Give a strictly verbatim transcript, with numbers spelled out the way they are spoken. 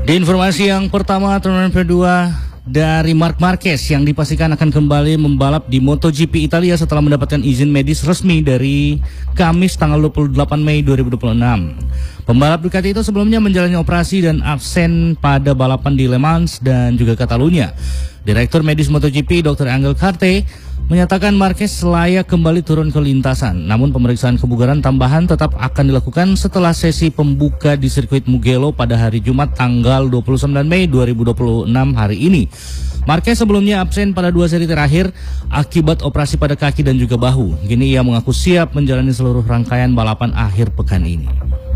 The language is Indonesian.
Di informasi yang pertama, turnamen kedua dari Marc Marquez yang dipastikan akan kembali membalap di MotoGP Italia setelah mendapatkan izin medis resmi dari Kamis tanggal dua puluh delapan Mei dua ribu dua puluh enam. Pembalap Ducati itu sebelumnya menjalani operasi dan absen pada balapan di Le Mans dan juga Catalunya. Direktur medis MotoGP dokter Angel Carte menyatakan Marquez layak kembali turun ke lintasan. Namun pemeriksaan kebugaran tambahan tetap akan dilakukan setelah sesi pembuka di sirkuit Mugello pada hari Jumat tanggal dua puluh sembilan Mei dua ribu dua puluh enam hari ini. Marquez sebelumnya absen pada dua seri terakhir akibat operasi pada kaki dan juga bahu. Kini ia mengaku siap menjalani seluruh rangkaian balapan akhir pekan ini.